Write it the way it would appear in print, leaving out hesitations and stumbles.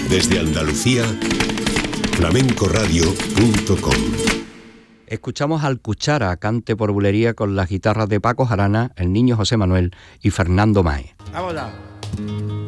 Desde Andalucía, flamencoradio.com. Escuchamos al Cuchara, cante por bulería con las guitarras de Paco Jarana, el niño José Manuel y Fernando Máez. Vamos ya.